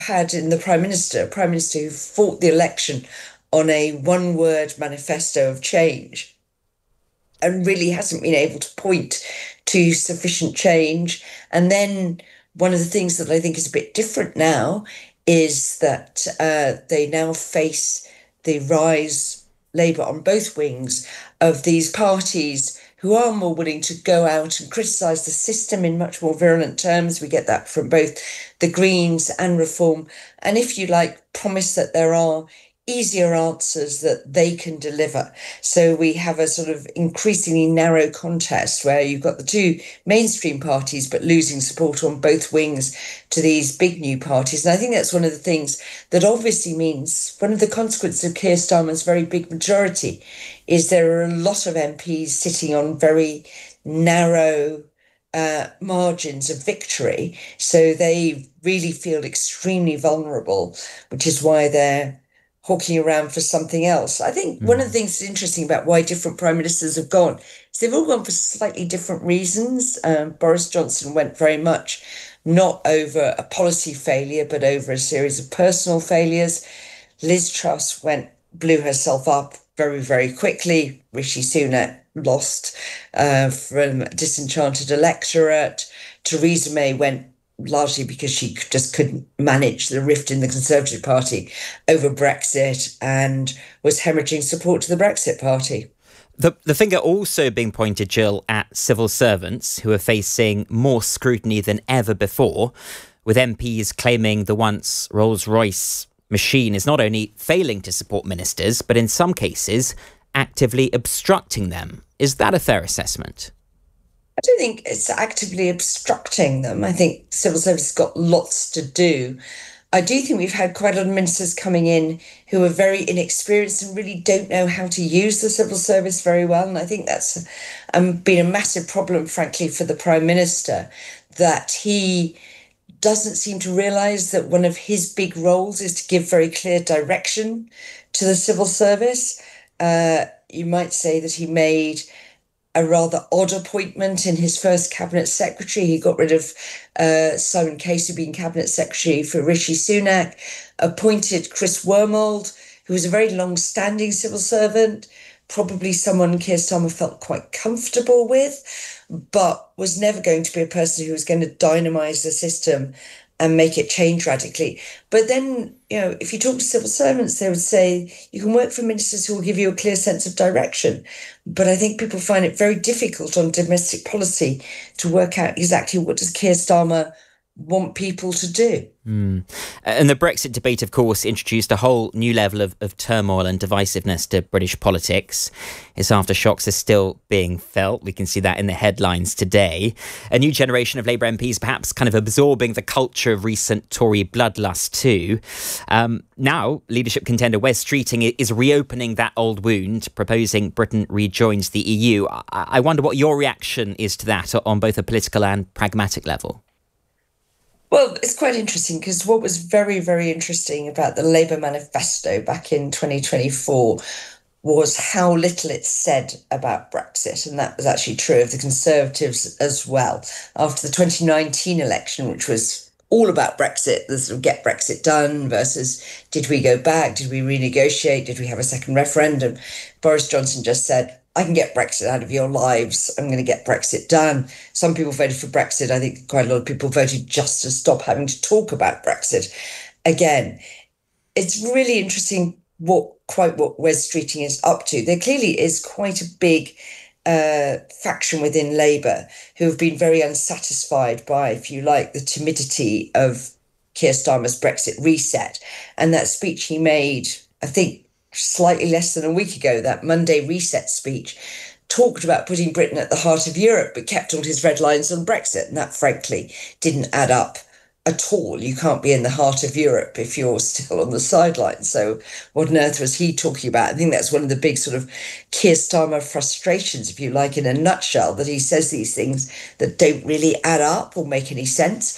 had in the Prime Minister who fought the election on a one-word manifesto of change and really hasn't been able to point to sufficient change. And then one of the things that I think is a bit different now is that they now face the rise, Labour on both wings, of these parties who are more willing to go out and criticise the system in much more virulent terms. We get that from both the Greens and Reform. And if you like, promise that there are easier answers that they can deliver. So we have a sort of increasingly narrow contest where you've got the two mainstream parties, but losing support on both wings to these big new parties. And I think that's one of the things that obviously means one of the consequences of Keir Starmer's very big majority is there are a lot of MPs sitting on very narrow margins of victory. So they really feel extremely vulnerable, which is why they're hawking around for something else. I think one of the things that's interesting about why different prime ministers have gone is they've all gone for slightly different reasons. Boris Johnson went very much not over a policy failure, but over a series of personal failures. Liz Truss blew herself up very, very quickly. Rishi Sunak lost from a disenchanted electorate. Theresa May went largely because she just couldn't manage the rift in the Conservative Party over Brexit and was hemorrhaging support to the Brexit Party. The finger also being pointed, Jill, at civil servants who are facing more scrutiny than ever before, with MPs claiming the once Rolls-Royce machine is not only failing to support ministers, but in some cases actively obstructing them. Is that a fair assessment? I don't think it's actively obstructing them. I think civil service has got lots to do. I do think we've had quite a lot of ministers coming in who are very inexperienced and really don't know how to use the civil service very well. And I think that's been a massive problem, frankly, for the Prime Minister, that he doesn't seem to realise that one of his big roles is to give very clear direction to the civil service. You might say that he made a rather odd appointment in his first cabinet secretary. He got rid of Simon Casey being cabinet secretary for Rishi Sunak, appointed Chris Wormold, who was a very long-standing civil servant, probably someone Keir Starmer felt quite comfortable with, but was never going to be a person who was going to dynamise the system and make it change radically. But then, if you talk to civil servants, they would say you can work for ministers who will give you a clear sense of direction. But I think people find it very difficult on domestic policy to work out exactly what does Keir Starmer want people to do. And the Brexit debate, of course, introduced a whole new level of turmoil and divisiveness to British politics. Its aftershocks are still being felt. We can see that in the headlines today. A new generation of Labour MPs perhaps kind of absorbing the culture of recent Tory bloodlust too. Now, leadership contender Wes Streeting is reopening that old wound, proposing Britain rejoins the EU. I wonder what your reaction is to that on both a political and pragmatic level. Well, it's quite interesting because what was very, very interesting about the Labour manifesto back in 2024 was how little it said about Brexit. And that was actually true of the Conservatives as well. After the 2019 election, which was all about Brexit, the sort of get Brexit done versus did we go back, did we renegotiate, did we have a second referendum? Boris Johnson just said, I can get Brexit out of your lives. I'm going to get Brexit done. Some people voted for Brexit. I think quite a lot of people voted just to stop having to talk about Brexit again. It's really interesting what Wes Streeting is up to. There clearly is quite a big faction within Labour who have been very unsatisfied by, if you like, the timidity of Keir Starmer's Brexit reset. And that speech he made, I think, slightly less than a week ago, that Monday reset speech, talked about putting Britain at the heart of Europe, but kept all his red lines on Brexit. And that, frankly, didn't add up at all. You can't be in the heart of Europe if you're still on the sidelines. So what on earth was he talking about? I think that's one of the big sort of Keir Starmer frustrations, if you like, in a nutshell, that he says these things that don't really add up or make any sense.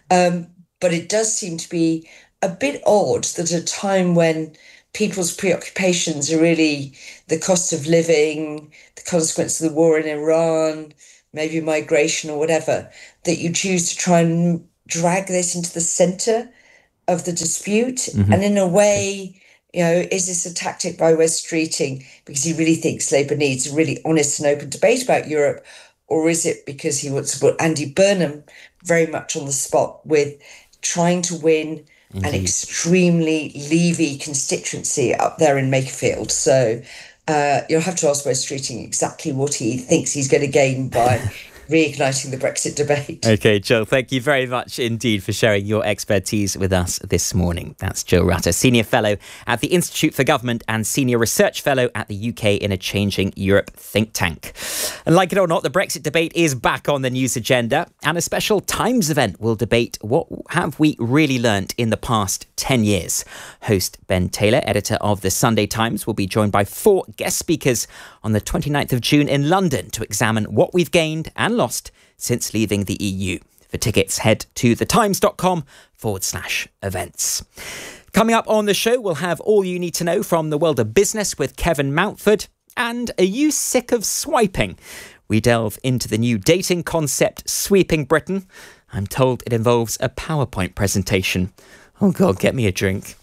But it does seem to be a bit odd that at a time when people's preoccupations are really the cost of living, the consequence of the war in Iran, maybe migration or whatever, that you choose to try and drag this into the centre of the dispute. And in a way, is this a tactic by Wes Streeting because he really thinks Labour needs a really honest and open debate about Europe? Or is it because he wants to put Andy Burnham very much on the spot with trying to win an extremely Levy constituency up there in Makerfield? So you'll have to ask Wes Streeting exactly what he thinks he's going to gain by reigniting the Brexit debate. OK, Jill, thank you very much indeed for sharing your expertise with us this morning. That's Jill Rutter, Senior Fellow at the Institute for Government and Senior Research Fellow at the UK in a Changing Europe think tank. And like it or not, the Brexit debate is back on the news agenda, and a special Times event will debate what have we really learnt in the past 10 years. Host Ben Taylor, editor of The Sunday Times, will be joined by 4 guest speakers on the 29th of June in London to examine what we've gained and lost since leaving the EU. For tickets, head to thetimes.com/events. Coming up on the show, we'll have all you need to know from the world of business with Kevin Mountford. And are you sick of swiping? We delve into the new dating concept, Sweeping Britain. I'm told it involves a PowerPoint presentation. Oh God, get me a drink.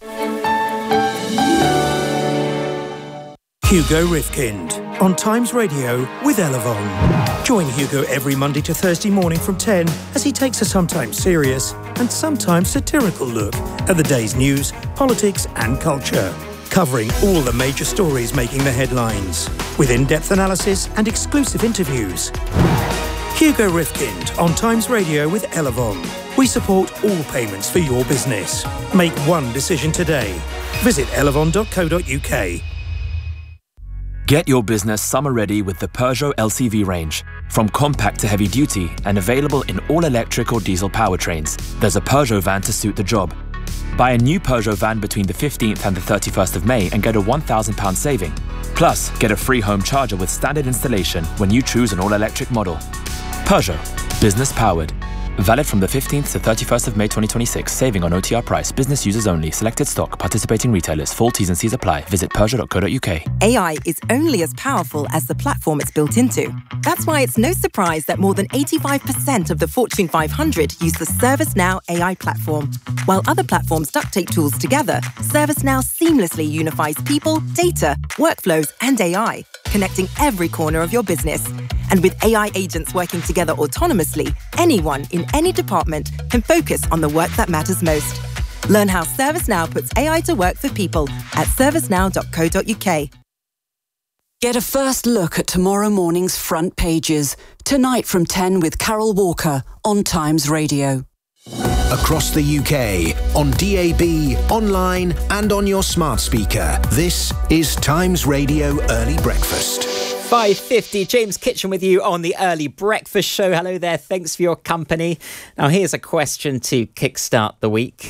Hugo Rifkind on Times Radio with Elevon. Join Hugo every Monday to Thursday morning from 10 as he takes a sometimes serious and sometimes satirical look at the day's news, politics and culture, covering all the major stories making the headlines, with in-depth analysis and exclusive interviews. Hugo Rifkind on Times Radio with Elevon. We support all payments for your business. Make one decision today. Visit elevon.co.uk. Get your business summer ready with the Peugeot LCV range. From compact to heavy duty and available in all electric or diesel powertrains, there's a Peugeot van to suit the job. Buy a new Peugeot van between the 15th and the 31st of May and get a £1,000 saving. Plus, get a free home charger with standard installation when you choose an all-electric model. Peugeot. Business powered. Valid from the 15th to 31st of May 2026. Saving on OTR price. Business users only. Selected stock. Participating retailers. Full T's and C's apply. Visit Peugeot.co.uk. AI is only as powerful as the platform it's built into. That's why it's no surprise that more than 85% of the Fortune 500 use the ServiceNow AI platform. While other platforms duct tape tools together, ServiceNow seamlessly unifies people, data, workflows, and AI, connecting every corner of your business. And with AI agents working together autonomously, anyone in any department can focus on the work that matters most. Learn how ServiceNow puts AI to work for people at servicenow.co.uk. Get a first look at tomorrow morning's front pages. Tonight from 10 with Carol Walker on Times Radio. Across the UK, on DAB, online and on your smart speaker. This is Times Radio Early Breakfast. 5:50, James Kitchen with you on the Early Breakfast Show. Hello there, thanks for your company. Now here's a question to kickstart the week.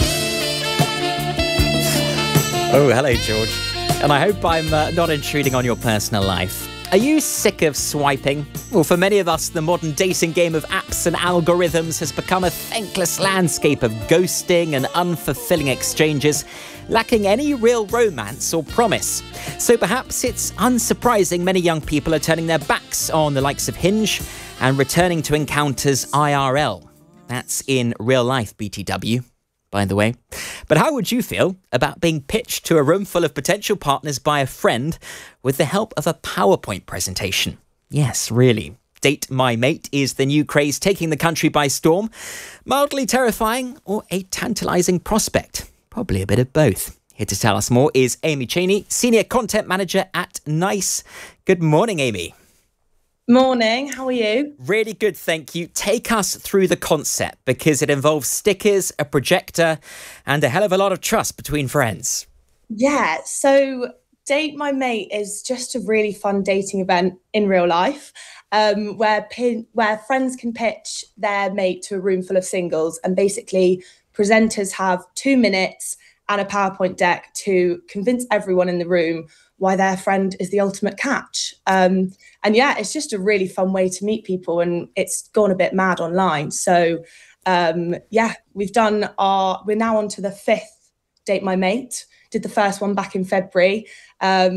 Oh, hello George. And I hope I'm not intruding on your personal life. Are you sick of swiping? Well, for many of us, the modern dating game of apps and algorithms has become a thankless landscape of ghosting and unfulfilling exchanges, lacking any real romance or promise. So perhaps it's unsurprising many young people are turning their backs on the likes of Hinge and returning to encounters IRL. That's in real life, BTW, by the way. But how would you feel about being pitched to a room full of potential partners by a friend with the help of a PowerPoint presentation? Yes, really. Date My Mate is the new craze taking the country by storm. Mildly terrifying or a tantalising prospect? Probably a bit of both. Here to tell us more is Amy Cheney, Senior Content Manager at NICE. Good morning, Amy. Morning, how are you? Really good, thank you. Take us through the concept, because it involves stickers, a projector, and a hell of a lot of trust between friends. Yeah, so Date My Mate is just a really fun dating event in real life, where friends can pitch their mate to a room full of singles, and basically presenters have 2 minutes and a PowerPoint deck to convince everyone in the room why their friend is the ultimate catch. And yeah, it's just a really fun way to meet people, and it's gone a bit mad online. So yeah, we're now on to the 5th Date My Mate. Did the first one back in February. And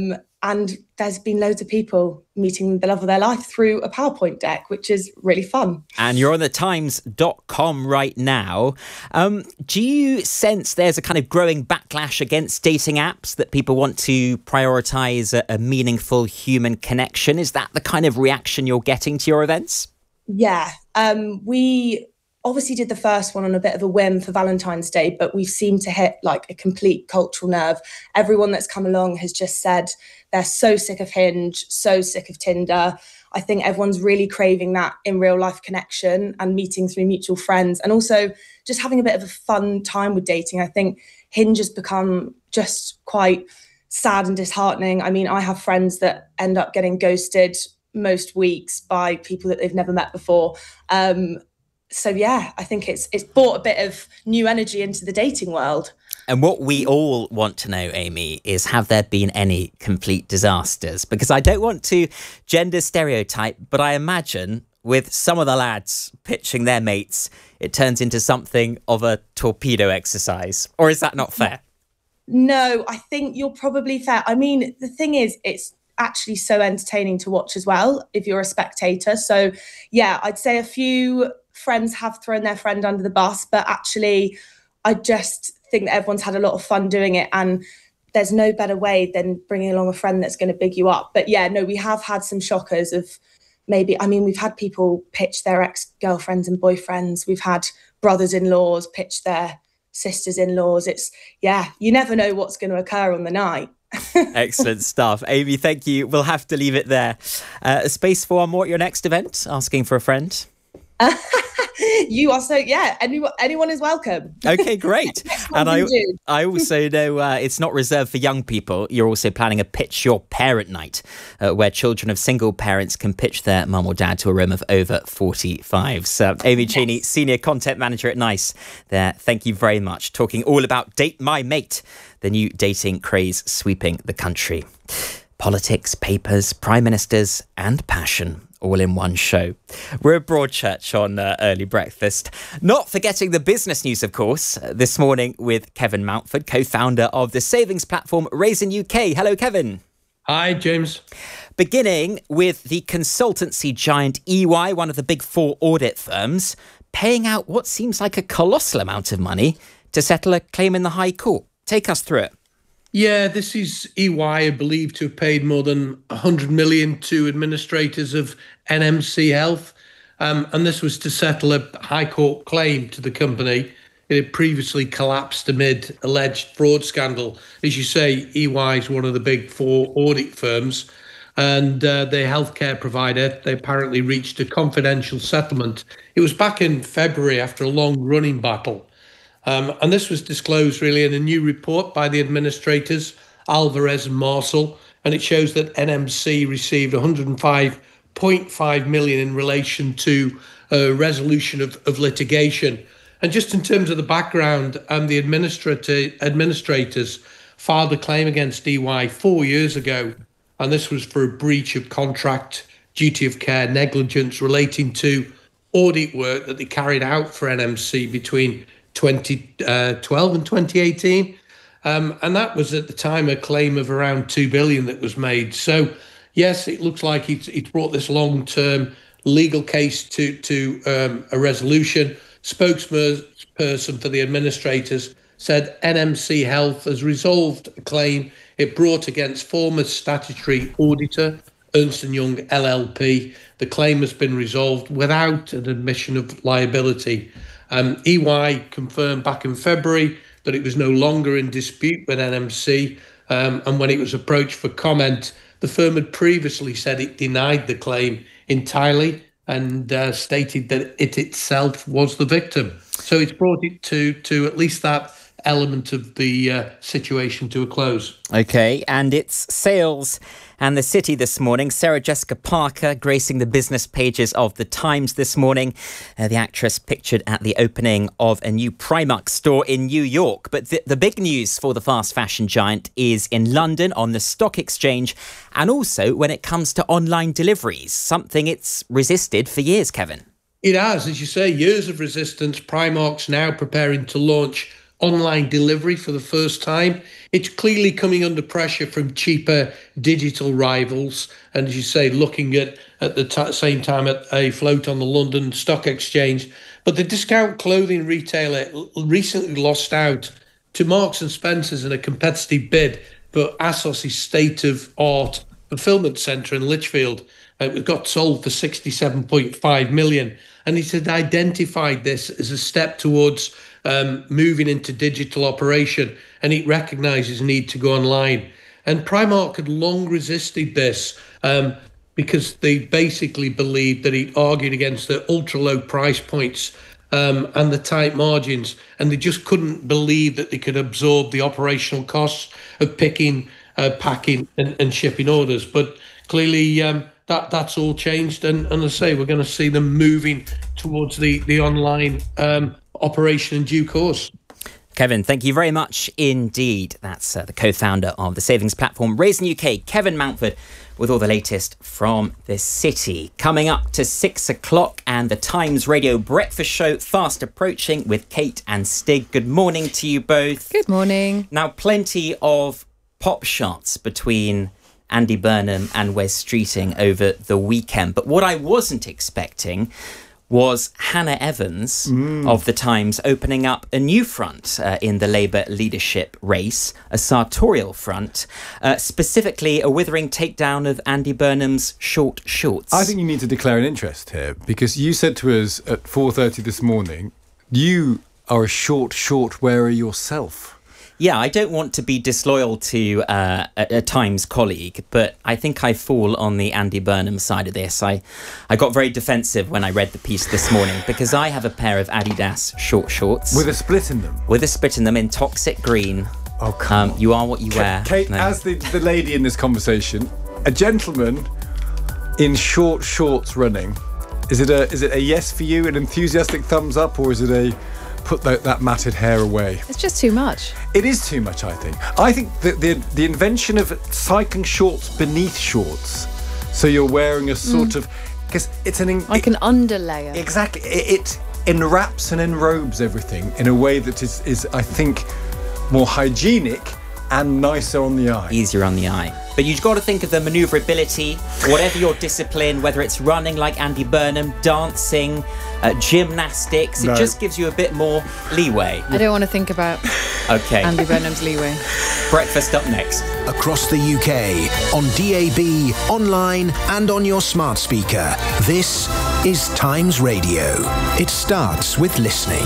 And there's been loads of people meeting the love of their life through a PowerPoint deck, which is really fun. And you're on the times.com right now. Do you sense there's a kind of growing backlash against dating apps, that people want to prioritise a meaningful human connection? Is that the kind of reaction you're getting to your events? Yeah. We obviously did the first one on a bit of a whim for Valentine's Day, but we've seemed to hit like a complete cultural nerve. Everyone that's come along has just said they're so sick of Hinge, so sick of Tinder. I think everyone's really craving that in real life connection and meeting through mutual friends, and also just having a bit of a fun time with dating. I think Hinge has become just quite sad and disheartening. I mean, I have friends that end up getting ghosted most weeks by people that they've never met before. So yeah, I think it's brought a bit of new energy into the dating world. And what we all want to know, Amy, is have there been any complete disasters? Because I don't want to gender stereotype, but I imagine with some of the lads pitching their mates, it turns into something of a torpedo exercise. Or is that not fair? No, I think you're probably fair. I mean, the thing is, it's actually so entertaining to watch as well if you're a spectator. So yeah, I'd say a few friends have thrown their friend under the bus, but actually I just think that everyone's had a lot of fun doing it, and there's no better way than bringing along a friend that's going to big you up. But yeah, no, we have had some shockers of we've had people pitch their ex-girlfriends and boyfriends. We've had brothers-in-laws pitch their sisters-in-laws. You never know what's going to occur on the night. Excellent stuff. Amy, thank you. We'll have to leave it there. Space for one more at your next event, asking for a friend. You also, anyone is welcome. Okay, great. And I also know it's not reserved for young people. You're also planning a Pitch Your Parent night where children of single parents can pitch their mum or dad to a room of over 45. So Amy Cheney, Senior Content Manager at NICE there. Thank you very much. Talking all about Date My Mate, the new dating craze sweeping the country. Politics, papers, prime ministers and passion, all in one show. We're at Broadchurch on Early Breakfast. Not forgetting the business news, of course, this morning with Kevin Mountford, co-founder of the savings platform Raisin UK. Hello, Kevin. Hi, James. Beginning with the consultancy giant EY, one of the big four audit firms, paying out what seems like a colossal amount of money to settle a claim in the High Court. Take us through it. Yeah, this is EY, believed to have paid more than 100 million to administrators of NMC Health. And this was to settle a High Court claim to the company. It had previously collapsed amid alleged fraud scandal. As you say, EY is one of the big four audit firms. And the healthcare provider, they apparently reached a confidential settlement. It was back in February after a long running battle. And this was disclosed really in a new report by the administrators, Alvarez and Marshall, and it shows that NMC received 105.5 million in relation to resolution of litigation. And just in terms of the background, the administrators filed a claim against EY 4 years ago, and this was for a breach of contract, duty of care, negligence relating to audit work that they carried out for NMC between 2012 and 2018. And that was at the time a claim of around 2 billion that was made. So, yes, it looks like it's brought this long-term legal case to a resolution. Spokesperson for the administrators said NMC Health has resolved a claim it brought against former statutory auditor Ernst & Young LLP. The claim has been resolved without an admission of liability. EY confirmed back in February that it was no longer in dispute with NMC, and when it was approached for comment, the firm had previously said it denied the claim entirely and stated that it itself was the victim. So it's brought it to at least that element of the situation to a close. Okay, and it's sales and the city this morning. Sarah Jessica Parker gracing the business pages of The Times this morning. The actress pictured at the opening of a new Primark store in New York. But the big news for the fast fashion giant is in London on the stock exchange, and also when it comes to online deliveries, something it's resisted for years, Kevin. It has, as you say, years of resistance. Primark's now preparing to launch online delivery for the first time. It's clearly coming under pressure from cheaper digital rivals. And as you say, looking at the same time at a float on the London Stock Exchange. But the discount clothing retailer recently lost out to Marks and Spencer's in a competitive bid for ASOS' state-of-art fulfillment centre in Lichfield. It got sold for 67.5 million. And it had identified this as a step towards moving into digital operation, and it recognises need to go online. And Primark had long resisted this because they basically believed that it argued against the ultra-low price points and the tight margins, and they just couldn't believe that they could absorb the operational costs of picking, packing and shipping orders. But clearly that's all changed, and as I say, we're going to see them moving towards the online operation in due course. Kevin, thank you very much indeed. That's the co-founder of the savings platform Raisin UK, Kevin Mountford, with all the latest from the city. Coming up to 6 o'clock, and the Times Radio Breakfast Show fast approaching with Kate and Stig. Good morning to you both. Good morning. Now, plenty of pop shots between Andy Burnham and Wes Streeting over the weekend. But what I wasn't expecting was Hannah Evans of The Times opening up a new front in the Labour leadership race, a sartorial front, specifically a withering takedown of Andy Burnham's short shorts. I think you need to declare an interest here, because you said to us at 4:30 this morning, you are a short wearer yourself. Yeah, I don't want to be disloyal to a Times colleague, but I think I fall on the Andy Burnham side of this. I got very defensive when I read the piece this morning, because I have a pair of Adidas short shorts. With a split in them? With a split in them in toxic green. Oh, come on. You are what you wear. Kate, no. As the lady in this conversation, a gentleman in short shorts running, is it a yes for you, an enthusiastic thumbs up, or is it a put that matted hair away? It's just too much. It is too much, I think. I think that the invention of cycling shorts beneath shorts, so you're wearing a sort of, because it's an underlayer. Exactly. It enwraps and enrobes everything in a way that is I think more hygienic and nicer on the eye. Easier on the eye. But you've got to think of the manoeuvrability, whatever your discipline, whether it's running like Andy Burnham, dancing, gymnastics, it just gives you a bit more leeway. I don't want to think about Andy Burnham's leeway. Breakfast up next. Across the UK, on DAB, online and on your smart speaker, this is Times Radio. It starts with listening.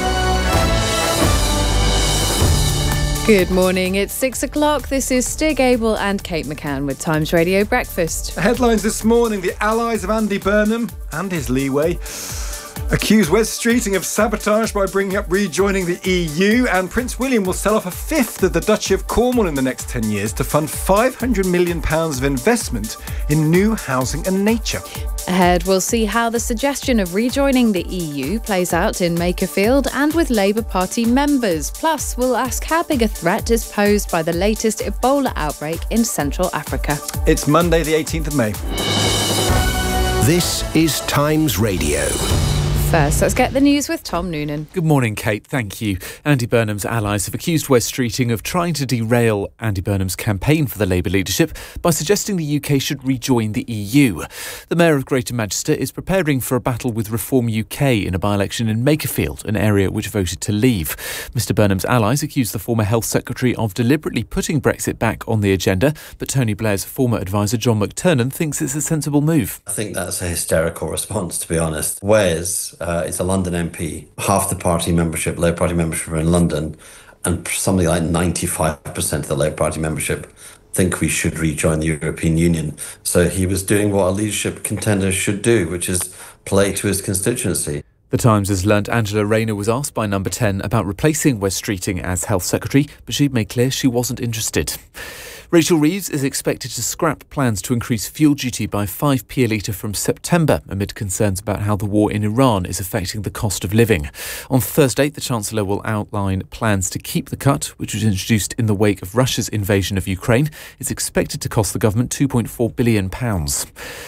Good morning, it's 6 o'clock. This is Stig Abel and Kate McCann with Times Radio Breakfast. Headlines this morning: the allies of Andy Burnham and his leeway accuse Wes Streeting of sabotage by bringing up rejoining the EU, and Prince William will sell off a fifth of the Duchy of Cornwall in the next 10 years to fund £500 million of investment in new housing and nature. Ahead, we'll see how the suggestion of rejoining the EU plays out in Makerfield and with Labour Party members. Plus, we'll ask how big a threat is posed by the latest Ebola outbreak in Central Africa. It's Monday, the 18th of May. This is Times Radio. First, let's get the news with Tom Noonan. Good morning, Kate. Thank you. Andy Burnham's allies have accused Wes Streeting of trying to derail Andy Burnham's campaign for the Labour leadership by suggesting the UK should rejoin the EU. The Mayor of Greater Manchester is preparing for a battle with Reform UK in a by-election in Makerfield, an area which voted to leave. Mr Burnham's allies accuse the former Health Secretary of deliberately putting Brexit back on the agenda, but Tony Blair's former advisor John McTernan thinks it's a sensible move. I think that's a hysterical response, to be honest. Wes is a London MP. Half the party membership, Labour Party membership, are in London, and something like 95% of the Labour Party membership think we should rejoin the European Union. So he was doing what a leadership contender should do, which is play to his constituency. The Times has learnt Angela Rayner was asked by Number 10 about replacing Wes Streeting as Health Secretary, but she'd made clear she wasn't interested. Rachel Reeves is expected to scrap plans to increase fuel duty by 5p a litre from September, amid concerns about how the war in Iran is affecting the cost of living. On Thursday, the Chancellor will outline plans to keep the cut, which was introduced in the wake of Russia's invasion of Ukraine. It's expected to cost the government £2.4 billion.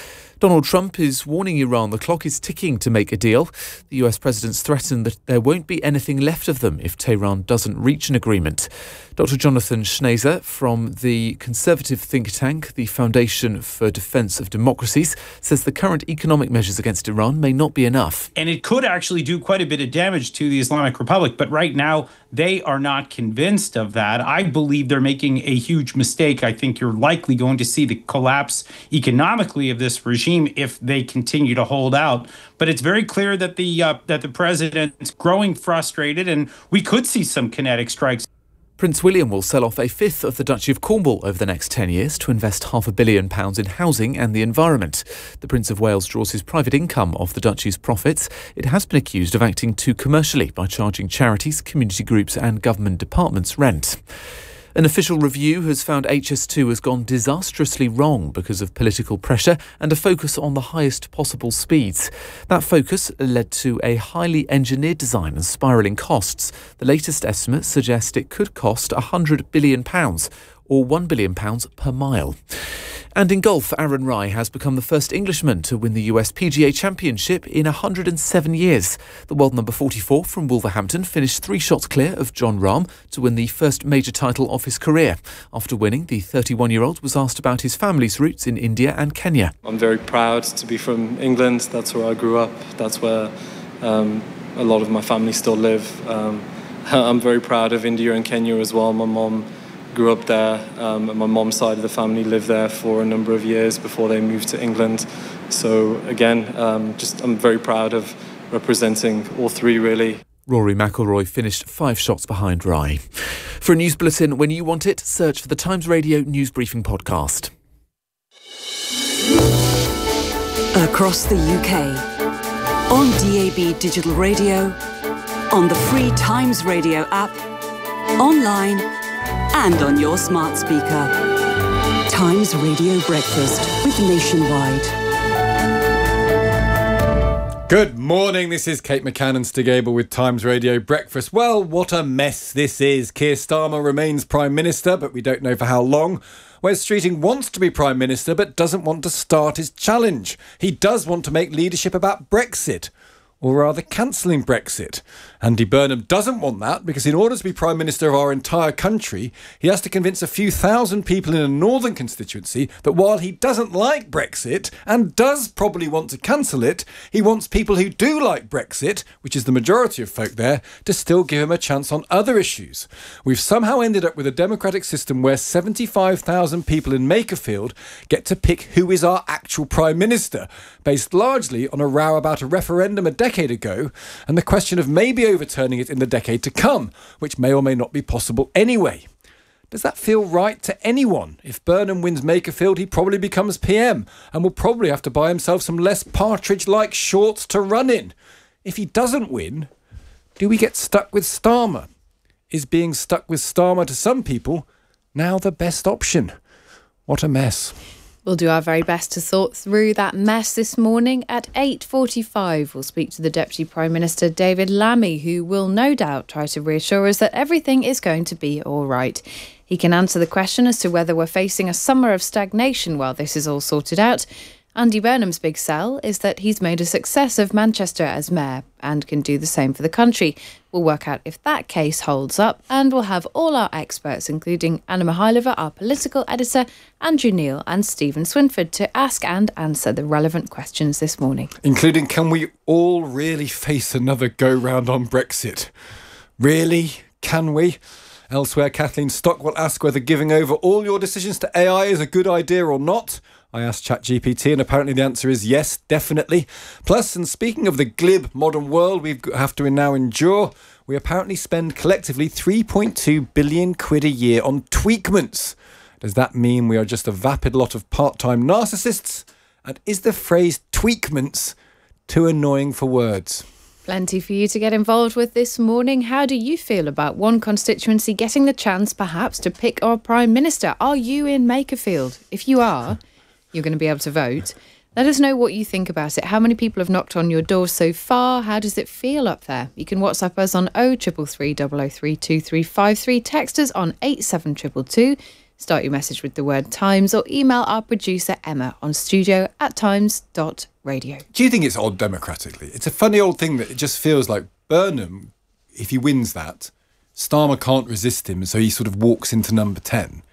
Donald Trump is warning Iran the clock is ticking to make a deal. The US president's threatened that there won't be anything left of them if Tehran doesn't reach an agreement. Dr. Jonathan Schneiser from the conservative think tank, the Foundation for Defense of Democracies, says the current economic measures against Iran may not be enough. And it could actually do quite a bit of damage to the Islamic Republic. But right now, they are not convinced of that. I believe they're making a huge mistake. I think you're likely going to see the collapse economically of this regime if they continue to hold out. But it's very clear that the president's growing frustrated, and we could see some kinetic strikes. Prince William will sell off a fifth of the Duchy of Cornwall over the next 10 years to invest £500 million in housing and the environment. The Prince of Wales draws his private income off the Duchy's profits. It has been accused of acting too commercially by charging charities, community groups and government departments rent. An official review has found HS2 has gone disastrously wrong because of political pressure and a focus on the highest possible speeds. That focus led to a highly engineered design and spiralling costs. The latest estimates suggest it could cost £100 billion or £1 billion per mile. And in golf, Aaron Rai has become the first Englishman to win the US PGA Championship in 107 years. The world number 44 from Wolverhampton finished 3 shots clear of Jon Rahm to win the first major title of his career. After winning, the 31-year-old was asked about his family's roots in India and Kenya. I'm very proud to be from England. That's where I grew up. That's where a lot of my family still live. I'm very proud of India and Kenya as well. My mom grew up there, and my mom's side of the family lived there for a number of years before they moved to England. So again, I'm very proud of representing all three, really. Rory McIlroy finished 5 shots behind Rai. For a news bulletin when you want it, search for the Times Radio News Briefing podcast. Across the UK, on DAB Digital Radio, on the free Times Radio app, online and on your smart speaker. Times Radio Breakfast with Nationwide. Good morning, this is Kate McCann and Stig Abel with Times Radio Breakfast. Well, what a mess this is. Keir Starmer remains Prime Minister, but we don't know for how long. Wes Streeting wants to be Prime Minister, but doesn't want to start his challenge. He does want to make leadership about Brexit, or rather cancelling Brexit. Andy Burnham doesn't want that because in order to be Prime Minister of our entire country, he has to convince a few thousand people in a northern constituency that while he doesn't like Brexit and does probably want to cancel it, he wants people who do like Brexit, which is the majority of folk there, to still give him a chance on other issues. We've somehow ended up with a democratic system where 75,000 people in Makerfield get to pick who is our actual Prime Minister, based largely on a row about a referendum a decade ago and the question of maybe overturning it in the decade to come, which may or may not be possible anyway. Does that feel right to anyone? If Burnham wins Makerfield, he probably becomes PM and will probably have to buy himself some less Partridge-like shorts to run in. If he doesn't win, do we get stuck with Starmer? Is being stuck with Starmer to some people now the best option? What a mess. We'll do our very best to sort through that mess this morning. At 8:45, we'll speak to the Deputy Prime Minister, David Lammy, who will no doubt try to reassure us that everything is going to be all right. He can answer the question as to whether we're facing a summer of stagnation while this is all sorted out. Andy Burnham's big sell is that he's made a success of Manchester as mayor and can do the same for the country. We'll work out if that case holds up, and we'll have all our experts, including Anna Mihailova, our political editor, Andrew Neil and Stephen Swinford, to ask and answer the relevant questions this morning. Including, can we all really face another go-round on Brexit? Really? Can we? Elsewhere, Kathleen Stock will ask whether giving over all your decisions to AI is a good idea or not. I asked ChatGPT and apparently the answer is yes, definitely. Plus, and speaking of the glib modern world we have to now endure, we apparently spend collectively 3.2 billion quid a year on tweakments. Does that mean we are just a vapid lot of part-time narcissists? And is the phrase tweakments too annoying for words? Plenty for you to get involved with this morning. How do you feel about one constituency getting the chance perhaps to pick our Prime Minister? Are you in Makerfield? If you are, you're going to be able to vote. Let us know what you think about it. How many people have knocked on your door so far? How does it feel up there? You can WhatsApp us on 0333 003 2353. Text us on 87222. Start your message with the word Times or email our producer Emma on studio@times.radio. Do you think it's odd democratically? It's a funny old thing that it just feels like Burnham, if he wins that, Starmer can't resist him, so he sort of walks into number 10.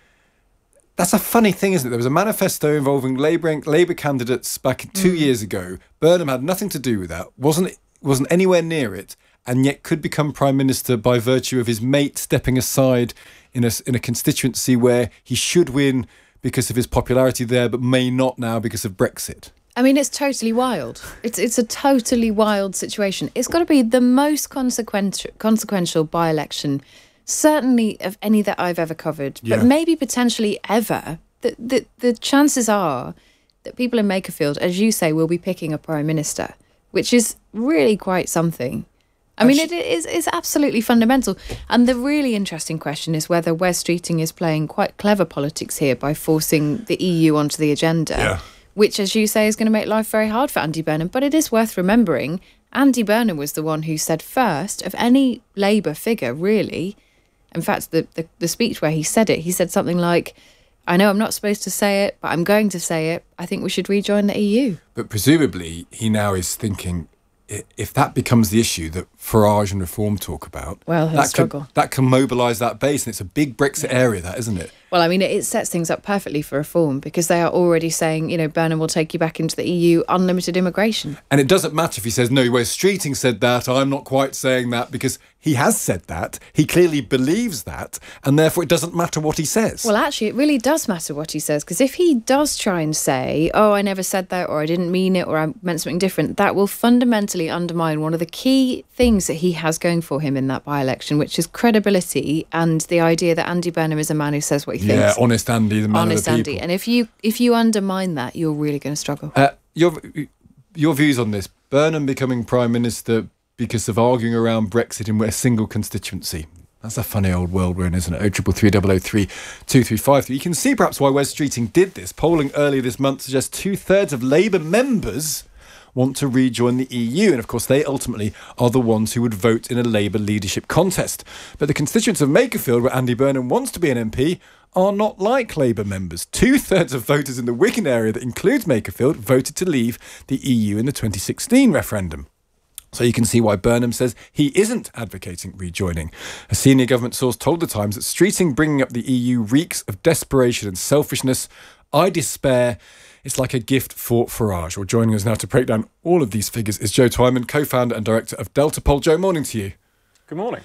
That's a funny thing, isn't it? There was a manifesto involving Labour candidates back 2 years ago. Burnham had nothing to do with that, wasn't anywhere near it, and yet could become Prime Minister by virtue of his mate stepping aside in a constituency where he should win because of his popularity there, but may not now because of Brexit. I mean, it's totally wild. It's a totally wild situation. It's got to be the most consequential by-election, certainly of any that I've ever covered, but maybe potentially ever. The chances are that people in Makerfield, as you say, will be picking a Prime Minister, which is really quite something. I mean, it's absolutely fundamental. And the really interesting question is whether Wes Streeting is playing quite clever politics here by forcing the EU onto the agenda, which, as you say, is going to make life very hard for Andy Burnham. But it is worth remembering, Andy Burnham was the one who said first of any Labour figure, really. In fact, the speech where he said something like, I know I'm not supposed to say it, but I'm going to say it. I think we should rejoin the EU. But presumably he now is thinking, if that becomes the issue that Farage and Reform talk about, well, he'll struggle. That can mobilise that base, and it's a big Brexit area, that, isn't it? Well, I mean, it sets things up perfectly for Reform because they are already saying, Burnham will take you back into the EU, unlimited immigration. And it doesn't matter if he says, no, Wes Streeting said that, I'm not quite saying that, because he has said that, he clearly believes that, and therefore it doesn't matter what he says. Well, actually, it really does matter what he says, because if he does try and say, oh, I never said that, or I didn't mean it, or I meant something different, that will fundamentally undermine one of the key things that he has going for him in that by-election, which is credibility and the idea that Andy Burnham is a man who says what he thinks. Yeah, honest Andy, the man of the people. And if you undermine that, you're really going to struggle. Your views on this? Burnham becoming Prime Minister because of arguing around Brexit in a single constituency. That's a funny old world we're in, isn't it? 0333 2353. You can see perhaps why Wes Streeting did this. Polling earlier this month suggests 2/3 of Labour members want to rejoin the EU, and of course they ultimately are the ones who would vote in a Labour leadership contest. But the constituents of Makerfield, where Andy Burnham wants to be an MP, are not like Labour members. 2/3 of voters in the Wigan area that includes Makerfield voted to leave the EU in the 2016 referendum. So you can see why Burnham says he isn't advocating rejoining. A senior government source told The Times that Streeting bringing up the EU reeks of desperation and selfishness. I despair. It's like a gift for Farage. Well, joining us now to break down all of these figures is Joe Twyman, co-founder and director of Delta Poll. Joe, morning to you. Good morning.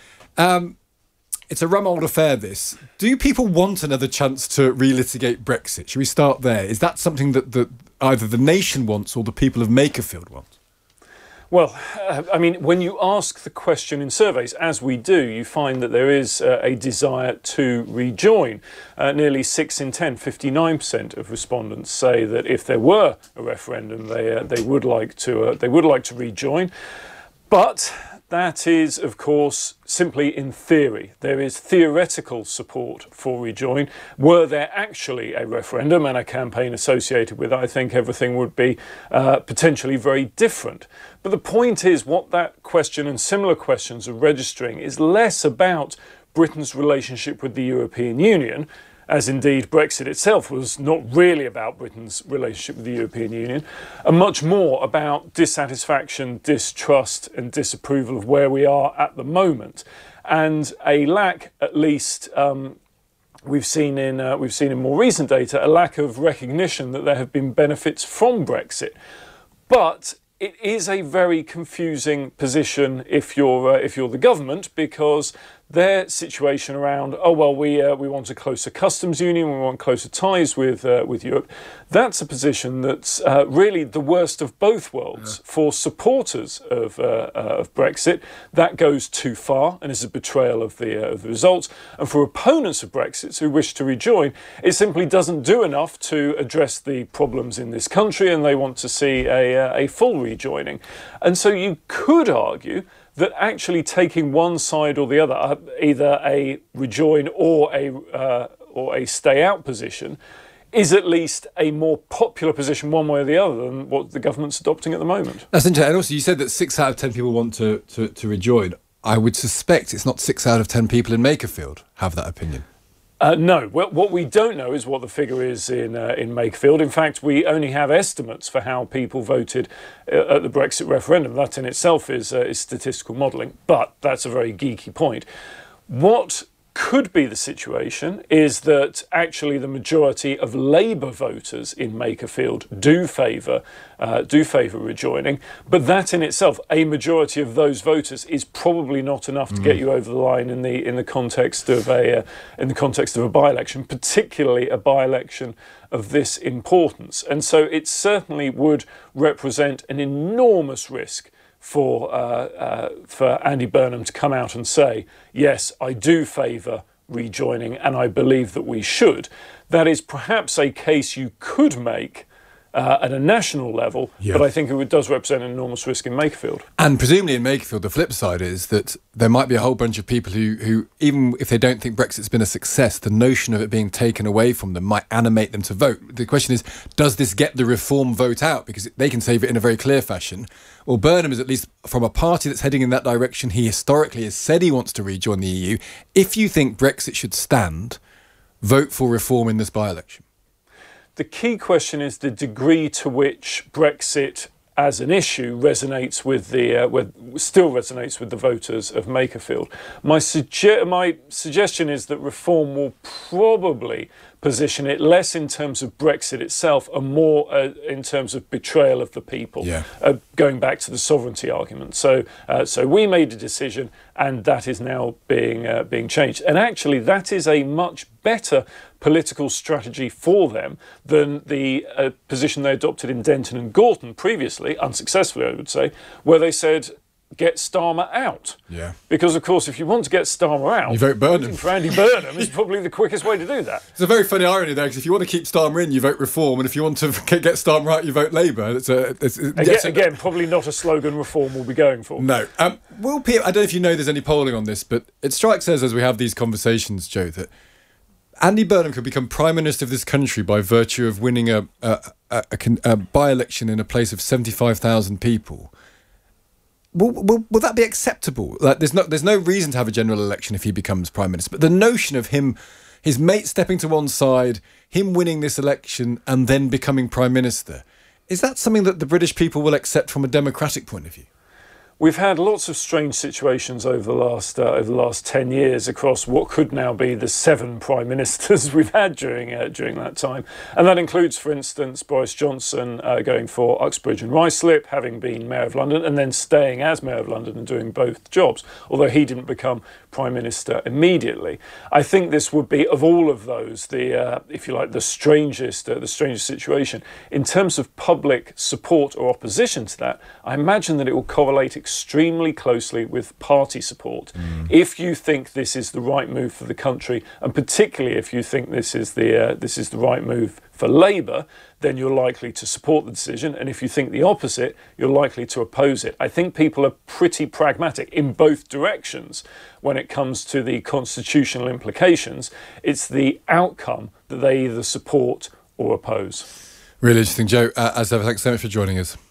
It's a rum old affair, this. Do people want another chance to relitigate Brexit? Should we start there? Is that something that either the nation wants or the people of Makerfield want? Well, I mean, when you ask the question in surveys, as we do, you find that there is a desire to rejoin. Nearly 6 in 10, 59% of respondents say that if there were a referendum, they would like to rejoin. But that is, of course, simply in theory. There is theoretical support for rejoin. Were there actually a referendum and a campaign associated with it, I think everything would be potentially very different. But the point is, what that question and similar questions are registering is less about Britain's relationship with the European Union, as indeed Brexit itself was not really about Britain's relationship with the European Union, and much more about dissatisfaction, distrust and disapproval of where we are at the moment, and a lack, at least we've seen in more recent data, a lack of recognition that there have been benefits from Brexit. But it is a very confusing position if you're the government, because their situation around, we want a closer customs union, we want closer ties with Europe, that's a position that's really the worst of both worlds. For supporters of Brexit, that goes too far and is a betrayal of the results. And for opponents of Brexit who wish to rejoin, it simply doesn't do enough to address the problems in this country, and they want to see a full rejoining. And so you could argue that actually taking one side or the other, either a rejoin or a stay out position, is at least a more popular position one way or the other than what the government's adopting at the moment. That's interesting. And also you said that 6 out of 10 people want to rejoin. I would suspect it's not 6 out of 10 people in Makerfield have that opinion. No. Well, what we don't know is what the figure is in Makerfield. In fact, we only have estimates for how people voted at the Brexit referendum. That in itself is statistical modelling, but that's a very geeky point. What could be the situation is that actually the majority of Labour voters in Makerfield do favour rejoining, but that in itself, a majority of those voters, is probably not enough to get you over the line in the context of a by-election, particularly a by-election of this importance. And so it certainly would represent an enormous risk for Andy Burnham to come out and say, yes, I do favour rejoining and I believe that we should. That is perhaps a case you could make at a national level, but I think it does represent an enormous risk in Makerfield. And presumably in Makerfield, the flip side is that there might be a whole bunch of people who, even if they don't think Brexit's been a success, the notion of it being taken away from them might animate them to vote. The question is, does this get the reform vote out? Because they can save it in a very clear fashion. Well, Burnham is, at least from a party that's heading in that direction, he historically has said he wants to rejoin the EU. If you think Brexit should stand, vote for reform in this by-election. The key question is the degree to which Brexit as an issue resonates with still resonates with the voters of Makerfield. My suggestion is that reform will probably position it less in terms of Brexit itself and more in terms of betrayal of the people, going back to the sovereignty argument. So we made a decision and that is now being changed. And actually that is a much better political strategy for them than the position they adopted in Denton and Gorton previously, unsuccessfully I would say, where they said, get Starmer out. Yeah. Because, of course, if you want to get Starmer out, you vote Burnham. Voting for Andy Burnham is probably the quickest way to do that. It's a very funny irony there, because if you want to keep Starmer in, you vote Reform, and if you want to get Starmer out, you vote Labour. Again, probably not a slogan Reform will be going for. No. Well, Peter, I don't know if you know there's any polling on this, but it strikes us as we have these conversations, Joe, that Andy Burnham could become Prime Minister of this country by virtue of winning a by-election in a place of 75,000 people. Will that be acceptable? Like, there's no reason to have a general election if he becomes Prime Minister. But the notion of his mate stepping to one side, him winning this election and then becoming Prime Minister, is that something that the British people will accept from a democratic point of view? We've had lots of strange situations over the last 10 years across what could now be the 7 prime ministers we've had during that time, and that includes, for instance, Boris Johnson going for Uxbridge and Ruislip, having been Mayor of London, and then staying as Mayor of London and doing both jobs, although he didn't become Prime Minister immediately. I think this would be, of all of those, if you like, the strangest situation in terms of public support or opposition to that. I imagine that it will correlate extremely closely with party support. If you think this is the right move for the country, and particularly if you think this is the right move for Labour, then you're likely to support the decision. And if you think the opposite, you're likely to oppose it. I think people are pretty pragmatic in both directions when it comes to the constitutional implications. It's the outcome that they either support or oppose. Really interesting, Joe. As ever, thanks so much for joining us.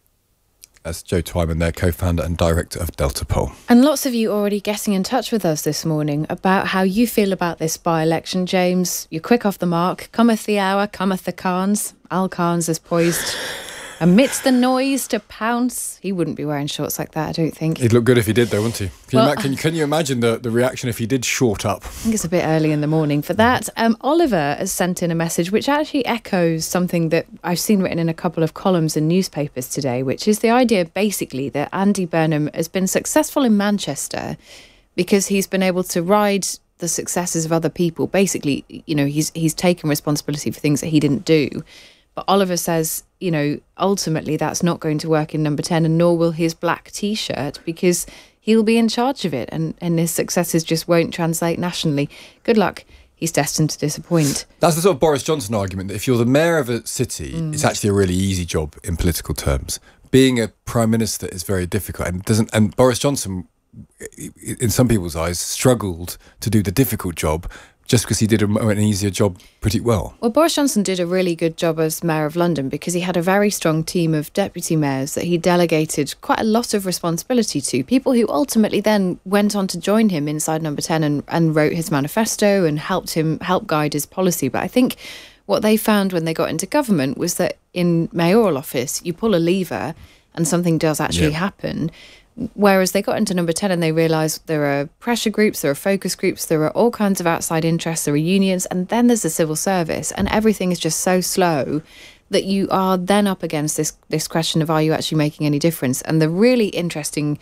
That's Joe Twyman there, co-founder and director of Delta Poll. And lots of you already getting in touch with us this morning about how you feel about this by-election. James, you're quick off the mark. Cometh the hour, cometh the Carnes. Al Carnes is poised amidst the noise to pounce. He wouldn't be wearing shorts like that, I don't think. He'd look good if he did, though, wouldn't he? Can you imagine the reaction if he did short up? I think it's a bit early in the morning for that. Oliver has sent in a message which actually echoes something that I've seen written in a couple of columns in newspapers today, which is the idea basically that Andy Burnham has been successful in Manchester because he's been able to ride the successes of other people. Basically, he's taken responsibility for things that he didn't do. But Oliver says, ultimately that's not going to work in Number 10, and nor will his black T-shirt, because he'll be in charge of it, and his successes just won't translate nationally. Good luck. He's destined to disappoint. That's the sort of Boris Johnson argument, that if you're the mayor of a city, it's actually a really easy job in political terms. Being a prime minister is very difficult, and Boris Johnson, in some people's eyes, struggled to do the difficult job just because he did an easier job pretty well? Well, Boris Johnson did a really good job as Mayor of London because he had a very strong team of deputy mayors that he delegated quite a lot of responsibility to, people who ultimately then went on to join him inside Number 10 and wrote his manifesto and help guide his policy. But I think what they found when they got into government was that in mayoral office, you pull a lever and something does actually happen. Whereas they got into Number 10 and they realised there are pressure groups, there are focus groups, there are all kinds of outside interests, there are unions, and then there's the civil service, and everything is just so slow that you are then up against this question of, are you actually making any difference? And the really interesting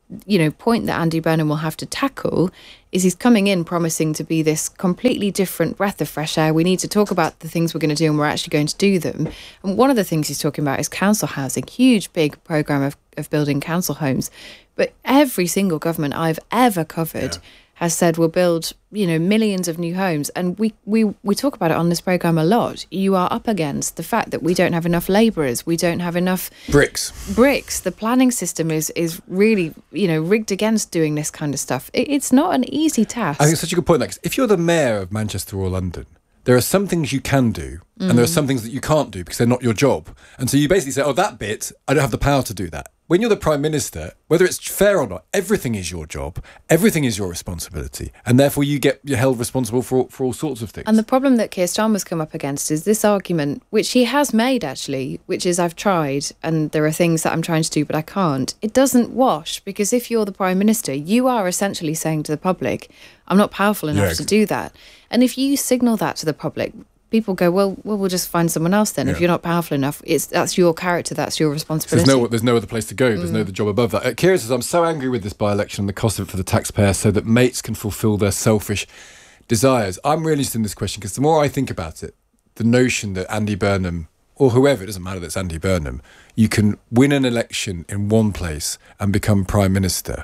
point that Andy Burnham will have to tackle is he's coming in promising to be this completely different breath of fresh air. We need to talk about the things we're going to do, and we're actually going to do them. And one of the things he's talking about is council housing, huge, big programme of building council homes. But every single government I've ever covered has said we'll build, millions of new homes. And we talk about it on this programme a lot. You are up against the fact that we don't have enough labourers. We don't have enough... Bricks. The planning system is really, rigged against doing this kind of stuff. It's not an easy task. I think it's such a good point. Like, if you're the mayor of Manchester or London, there are some things you can do and there are some things that you can't do because they're not your job. And so you basically say, that bit, I don't have the power to do that. When you're the Prime Minister, whether it's fair or not, everything is your job, everything is your responsibility, and therefore you're held responsible for all sorts of things. And the problem that Keir Starmer's come up against is this argument, which he has made actually, which is I've tried and there are things that I'm trying to do but I can't. It doesn't wash, because if you're the Prime Minister, you are essentially saying to the public, I'm not powerful enough to do that. And if you signal that to the public, people go, well, we'll just find someone else then. If you're not powerful enough, that's your character, that's your responsibility. There's no other place to go. There's no other job above that. Keir says, I'm so angry with this by-election and the cost of it for the taxpayer so that mates can fulfil their selfish desires. I'm really interested in this question because the more I think about it, the notion that Andy Burnham, or whoever, it doesn't matter that it's Andy Burnham, you can win an election in one place and become Prime Minister,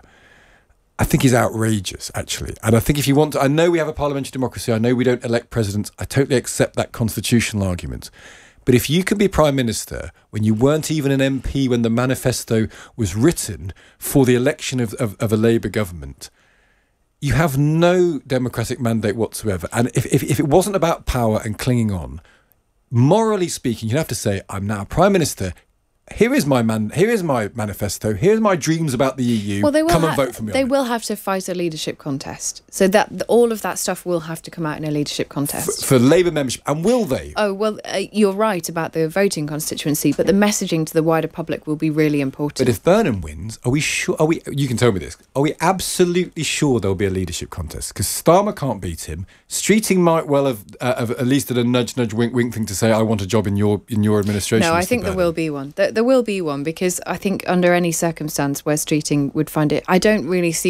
I think is outrageous, actually. And I think if you want to... I know we have a parliamentary democracy. I know we don't elect presidents. I totally accept that constitutional argument. But if you can be Prime Minister when you weren't even an MP when the manifesto was written for the election of a Labour government, you have no democratic mandate whatsoever. And if it wasn't about power and clinging on, morally speaking, you'd have to say, I'm now Prime Minister. Here is my manifesto. Here's my dreams about the EU. Well, come and vote for me. They will have to fight a leadership contest, so that all of that stuff will have to come out in a leadership contest for Labour membership. And will they? Oh well, you're right about the voting constituency, but the messaging to the wider public will be really important. But if Burnham wins, are we sure? You can tell me this. Are we absolutely sure there'll be a leadership contest? Because Starmer can't beat him. Streeting might well have at least at a nudge, wink, wink thing to say, I want a job in your administration. No, I think there will be one. There will be one, because I think under any circumstance Wes Streeting would find it. I don't really see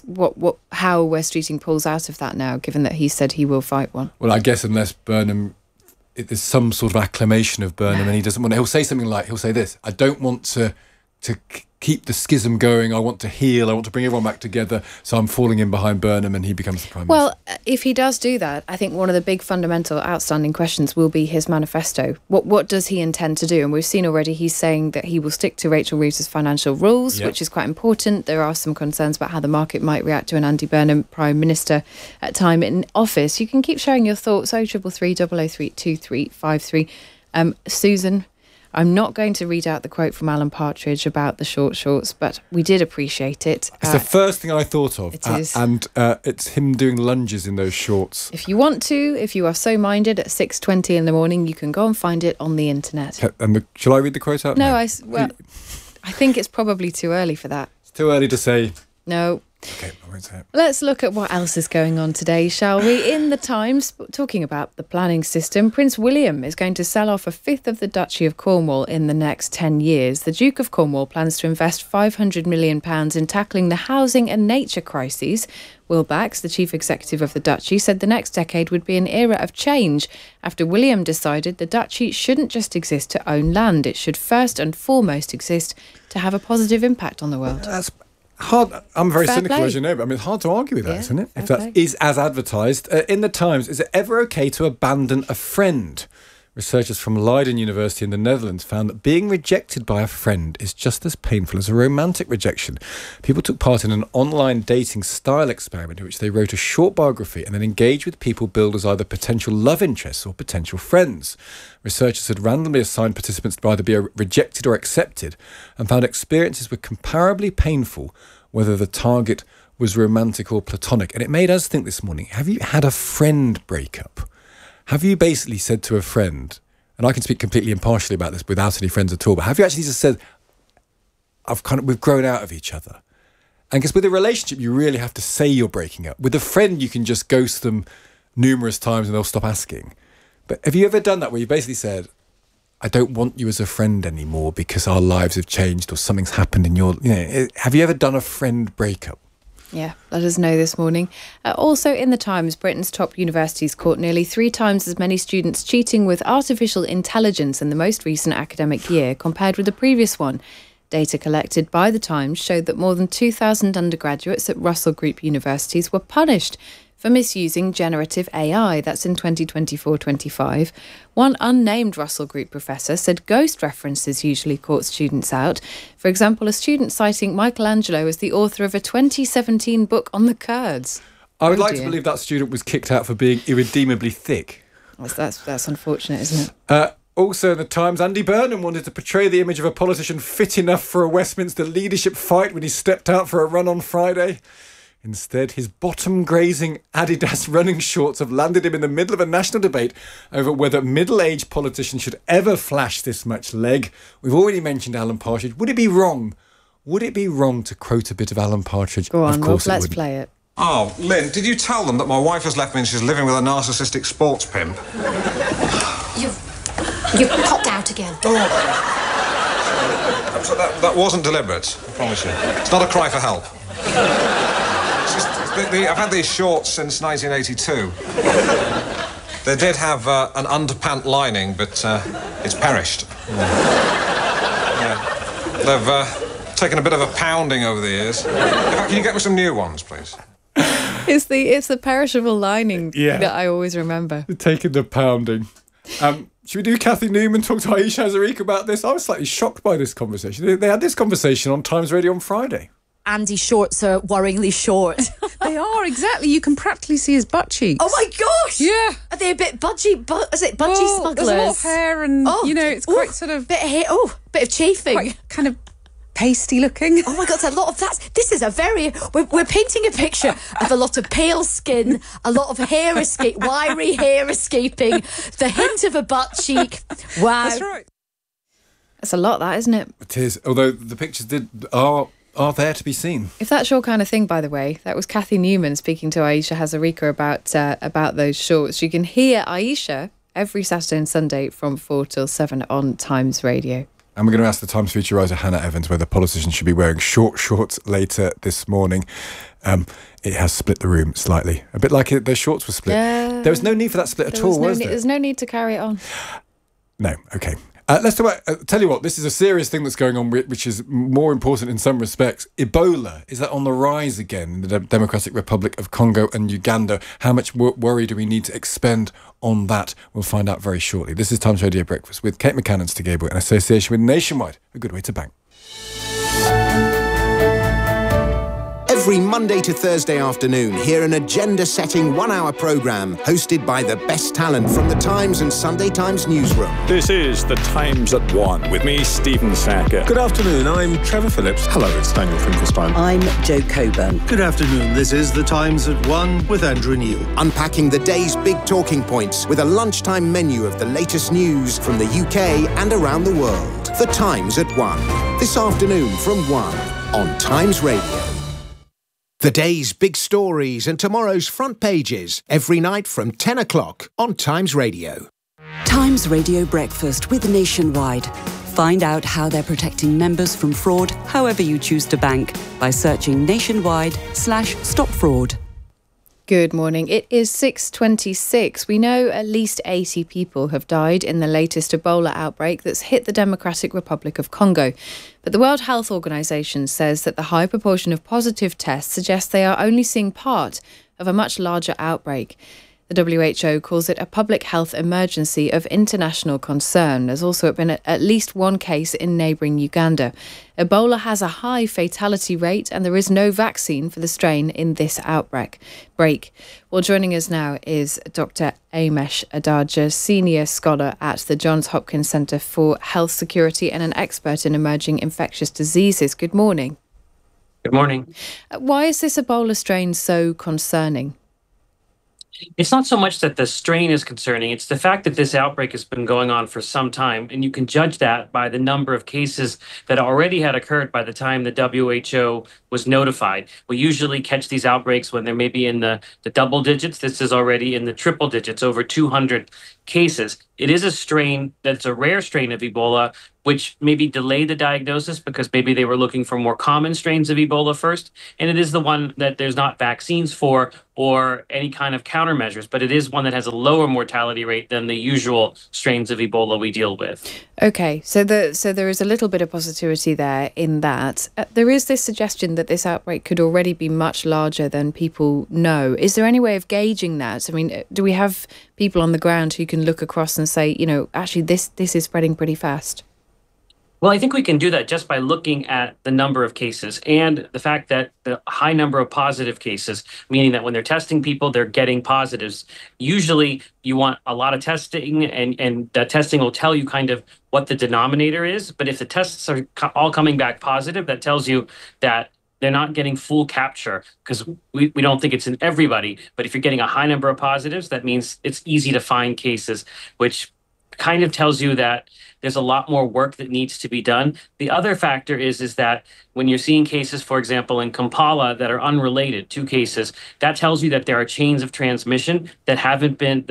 how Wes Streeting pulls out of that now, given that he said he will fight one. Well, I guess unless Burnham, there's some sort of acclamation of Burnham, and he doesn't want. He'll say something like, he'll say this: I don't want to keep the schism going. I want to heal. I want to bring everyone back together. So I'm falling in behind Burnham, and he becomes the Prime Minister. Well, if he does do that, I think one of the big fundamental outstanding questions will be his manifesto. What does he intend to do? And we've seen already he's saying that he will stick to Rachel Reeves's financial rules, which is quite important. There are some concerns about how the market might react to an Andy Burnham Prime Minister at time in office. You can keep sharing your thoughts. 0333 003 2353. Susan, I'm not going to read out the quote from Alan Partridge about the short shorts, but we did appreciate it. It's the first thing I thought of. It is. And it's him doing lunges in those shorts. If you want to, if you are so minded, at 6:20 in the morning, you can go and find it on the internet. And shall I read the quote out? No, I think it's probably too early for that. It's too early to say. No. Okay, I won't say it. Let's look at what else is going on today, shall we? In the Times, talking about the planning system, Prince William is going to sell off a fifth of the Duchy of Cornwall in the next 10 years. The Duke of Cornwall plans to invest £500 million in tackling the housing and nature crises. Will Bax, the chief executive of the Duchy, said the next decade would be an era of change after William decided the Duchy shouldn't just exist to own land. It should first and foremost exist to have a positive impact on the world. That's hard. I'm very Fair cynical, play. as you know, but I mean, it's hard to argue with that, isn't it? If fair that play. is as advertised. In the Times, is it ever okay to abandon a friend? Researchers from Leiden University in the Netherlands found that being rejected by a friend is just as painful as a romantic rejection. People took part in an online dating style experiment in which they wrote a short biography and then engaged with people billed as either potential love interests or potential friends. Researchers had randomly assigned participants to either be rejected or accepted and found experiences were comparably painful whether the target was romantic or platonic. And it made us think this morning, have you had a friend breakup? Have you basically said to a friend, and I can speak completely impartially about this without any friends at all, but have you actually just said, we've grown out of each other? And because with a relationship, you really have to say you're breaking up. With a friend, you can just ghost them numerous times and they'll stop asking. But have you ever done that where you basically said, I don't want you as a friend anymore because our lives have changed or something's happened in your... have you ever done a friend breakup? Yeah, let us know this morning. Also in the Times, Britain's top universities caught nearly 3 times as many students cheating with artificial intelligence in the most recent academic year compared with the previous one. Data collected by the Times showed that more than 2,000 undergraduates at Russell Group universities were punished for misusing generative AI. That's in 2024-25. One unnamed Russell Group professor said ghost references usually caught students out. For example, a student citing Michelangelo as the author of a 2017 book on the Kurds. I would like to believe that student was kicked out for being irredeemably thick. That's unfortunate, isn't it? Also in the Times, Andy Burnham wanted to portray the image of a politician fit enough for a Westminster leadership fight when he stepped out for a run on Friday. Instead, his bottom-grazing Adidas running shorts have landed him in the middle of a national debate over whether middle-aged politicians should ever flash this much leg. We've already mentioned Alan Partridge. Would it be wrong? Would it be wrong to quote a bit of Alan Partridge? Go on, of course let's play it. Oh, Lynn, did you tell them that my wife has left me and she's living with a narcissistic sports pimp? You've popped out again. Oh. That wasn't deliberate, I promise you. It's not a cry for help. I've had these shorts since 1982. They did have an underpant lining, but it's perished. Yeah. They've taken a bit of a pounding over the years. In fact, can you get me some new ones, please? It's the perishable lining that I always remember. Taking the pounding. Should we do Kathy Newman talk to Aisha Hazarika about this? I was slightly shocked by this conversation. They had this conversation on Times Radio on Friday. Andy's shorts are worryingly short. They are, exactly. You can practically see his butt cheeks. Oh my gosh! Yeah. Are they a bit budgie? Is it budgie smugglers? There's a lot of hair and, it's quite sort of... Bit of hair, bit of chafing. Quite kind of pasty looking. Oh my God, there's a lot of that. This is a very... We're painting a picture of a lot of pale skin, a lot of hair wiry hair escaping, the hint of a butt cheek. Wow. That's right. That's a lot, that, isn't it? It is, although the pictures are there to be seen. If that's your kind of thing, by the way, that was Kathy Newman speaking to Aisha Hazarika about those shorts. You can hear Aisha every Saturday and Sunday from 4 till 7 on Times Radio. And we're going to ask the Times feature writer Hannah Evans whether politicians should be wearing short shorts later this morning. It has split the room slightly. A bit like their shorts were split. There was no need for that split at all, was there? There's no need to carry it on. No, okay. Let's talk about, tell you what, this is a serious thing that's going on, which is more important in some respects. Ebola, is that on the rise again in the Democratic Republic of Congo and Uganda? How much worry do we need to expend on that? We'll find out very shortly. This is Times Radio Breakfast with Kate McCann and Stig Gable in association with Nationwide, a good way to bank. Every Monday to Thursday afternoon, hear an agenda-setting one-hour programme hosted by the best talent from the Times and Sunday Times newsroom. This is The Times at 1 with me, Stephen Sacker. Good afternoon, I'm Trevor Phillips. Hello, it's Daniel Finkelstein. I'm Jo Coburn. Good afternoon, this is The Times at 1 with Andrew Neil. Unpacking the day's big talking points with a lunchtime menu of the latest news from the UK and around the world. The Times at 1. This afternoon from 1 on Times Radio. The day's big stories and tomorrow's front pages every night from 10 o'clock on Times Radio. Times Radio Breakfast with Nationwide. Find out how they're protecting members from fraud however you choose to bank by searching nationwide/stop fraud. Good morning. It is 6:26. We know at least 80 people have died in the latest Ebola outbreak that's hit the Democratic Republic of Congo. But the World Health Organization says that the high proportion of positive tests suggests they are only seeing part of a much larger outbreak. The WHO calls it a public health emergency of international concern. There's also been at least one case in neighbouring Uganda. Ebola has a high fatality rate and there is no vaccine for the strain in this outbreak. Well, joining us now is Dr. Amesh Adalja, Senior Scholar at the Johns Hopkins Centre for Health Security and an expert in emerging infectious diseases. Good morning. Good morning. Why is this Ebola strain so concerning? It's not so much that the strain is concerning, it's the fact that this outbreak has been going on for some time, and you can judge that by the number of cases that already had occurred by the time the WHO was notified. We usually catch these outbreaks when they're maybe in the double digits. This is already in the triple digits, over 200 cases. It is a strain that's a rare strain of Ebola, which maybe delayed the diagnosis because maybe they were looking for more common strains of Ebola first. And it is the one that there's not vaccines for or any kind of countermeasures, but it is one that has a lower mortality rate than the usual strains of Ebola we deal with. Okay, so there is a little bit of positivity there in that. There is this suggestion that this outbreak could already be much larger than people know. Is there any way of gauging that? I mean, do we have people on the ground who can look across and say, actually this is spreading pretty fast? Well, I think we can do that just by looking at the number of cases and the fact that the high number of positive cases, meaning that when they're testing people, they're getting positives. Usually you want a lot of testing and that testing will tell you kind of what the denominator is. But if the tests are all coming back positive, that tells you that they're not getting full capture because we don't think it's in everybody. But if you're getting a high number of positives, that means it's easy to find cases, which kind of tells you that there's a lot more work that needs to be done. The other factor is that when you're seeing cases, for example, in Kampala that are unrelated, 2 cases, that tells you that there are chains of transmission that haven't been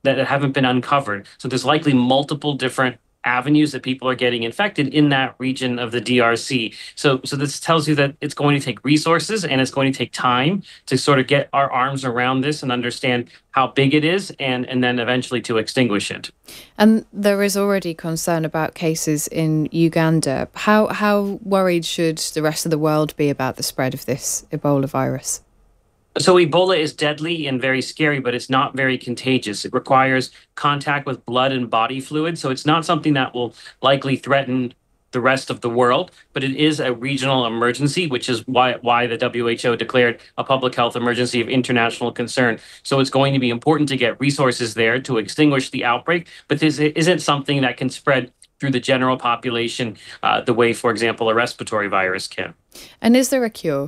uncovered. So there's likely multiple different avenues that people are getting infected in that region of the DRC. So this tells you that it's going to take resources and it's going to take time to sort of get our arms around this and understand how big it is and then eventually to extinguish it. And there is already concern about cases in Uganda. How worried should the rest of the world be about the spread of this Ebola virus? So Ebola is deadly and very scary, but it's not very contagious. It requires contact with blood and body fluid, so it's not something that will likely threaten the rest of the world, but it is a regional emergency, which is why the WHO declared a public health emergency of international concern. So it's going to be important to get resources there to extinguish the outbreak, but this isn't something that can spread through the general population the way, for example, a respiratory virus can. And is there a cure?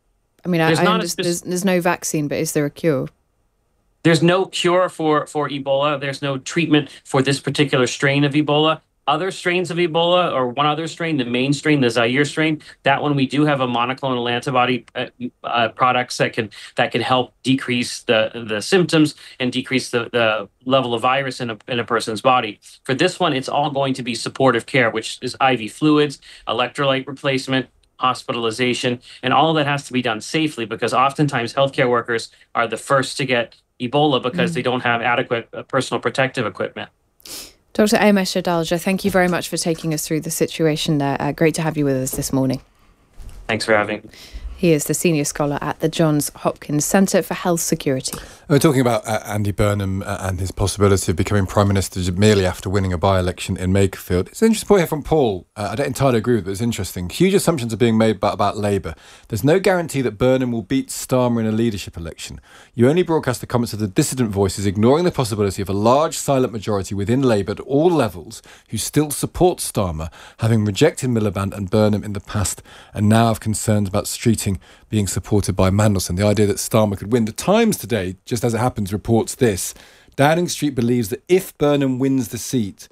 I mean, there's no vaccine, but is there a cure? There's no cure for Ebola. There's no treatment for this particular strain of Ebola. Other strains of Ebola, or one other strain, the main strain, the Zaire strain, that one we do have a monoclonal antibody products that can help decrease the symptoms and decrease the level of virus in a person's body. For this one, it's all going to be supportive care, which is IV fluids, electrolyte replacement, hospitalization, and all of that has to be done safely because oftentimes healthcare workers are the first to get Ebola because they don't have adequate personal protective equipment. Dr. Amesh Adalja, thank you very much for taking us through the situation there. Great to have you with us this morning. Thanks for having me. He is the Senior Scholar at the Johns Hopkins Centre for Health Security. We're talking about Andy Burnham and his possibility of becoming Prime Minister merely after winning a by-election in Makerfield. It's an interesting point here from Paul. I don't entirely agree with it, but it's interesting. Huge assumptions are being made about Labour. There's no guarantee that Burnham will beat Starmer in a leadership election. You only broadcast the comments of the dissident voices, ignoring the possibility of a large silent majority within Labour at all levels who still support Starmer, having rejected Miliband and Burnham in the past and now have concerns about Streeting being supported by Mandelson. The idea that Starmer could win. The Times today, just as it happens, reports this. Downing Street believes that if Burnham wins the seat,